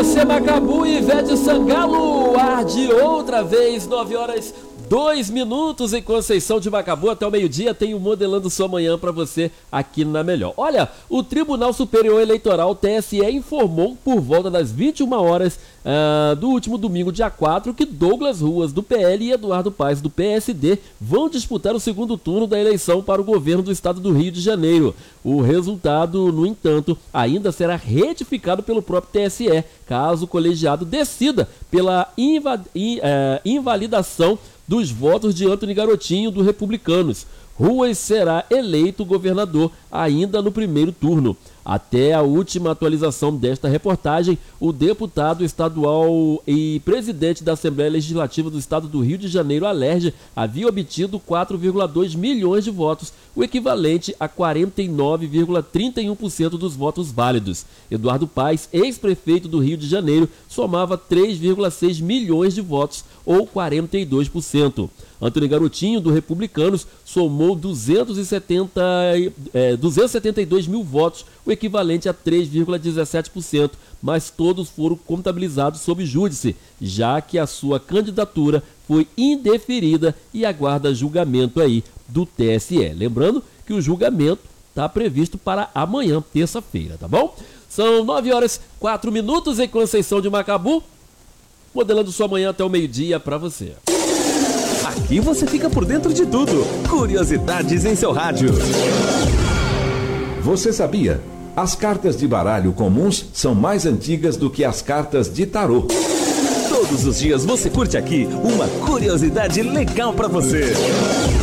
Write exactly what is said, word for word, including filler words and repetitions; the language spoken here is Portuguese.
você, Macabu e Ivete Sangalo, arde outra vez, nove horas dois minutos em Conceição de Macabu, até o meio-dia tem o Modelando Sua Manhã para você aqui na Melhor. Olha, o Tribunal Superior Eleitoral, T S E, informou por volta das vinte e uma horas uh, do último domingo, dia quatro, que Douglas Ruas, do P L, e Eduardo Paes, do P S D, vão disputar o segundo turno da eleição para o governo do estado do Rio de Janeiro. O resultado, no entanto, ainda será retificado pelo próprio T S E, caso o colegiado decida pela inva- in, uh, invalidação dos votos de Antony Garotinho, do Republicanos. Ruas será eleito governador ainda no primeiro turno. Até a última atualização desta reportagem, o deputado estadual e presidente da Assembleia Legislativa do Estado do Rio de Janeiro, Alerj, havia obtido quatro vírgula dois milhões de votos, o equivalente a quarenta e nove vírgula trinta e um por cento dos votos válidos. Eduardo Paes, ex-prefeito do Rio de Janeiro, somava três vírgula seis milhões de votos, ou quarenta e dois por cento. Antony Garotinho, do Republicanos, somou duzentos e setenta, é, duzentos e setenta e dois mil votos, o equivalente a três vírgula dezessete por cento, mas todos foram contabilizados sob júdice, já que a sua candidatura foi indeferida e aguarda julgamento aí do T S E. Lembrando que o julgamento está previsto para amanhã, terça-feira, tá bom? São nove horas e quatro minutos em Conceição de Macabu, modelando sua manhã até o meio-dia para você. Aqui você fica por dentro de tudo. Curiosidades em seu rádio. Você sabia? As cartas de baralho comuns são mais antigas do que as cartas de tarô. Todos os dias você curte aqui uma curiosidade legal para você.